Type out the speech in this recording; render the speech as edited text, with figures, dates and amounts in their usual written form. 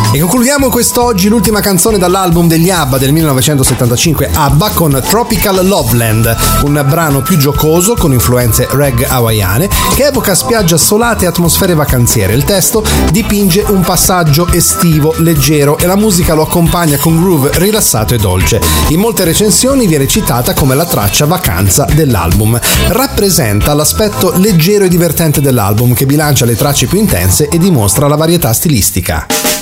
E concludiamo quest'oggi l'ultima canzone dall'album degli ABBA del 1975, ABBA, con Tropical Loveland, un brano più giocoso con influenze reggae hawaiane che evoca spiagge assolate e atmosfere vacanziere. Il testo dipinge un passaggio estivo, leggero, e la musica lo accompagna con groove rilassato e dolce. In molte recensioni viene citata come la traccia vacanza dell'album. Rappresenta l'aspetto leggero e divertente dell'album, che bilancia le tracce più intense e dimostra la varietà stilistica.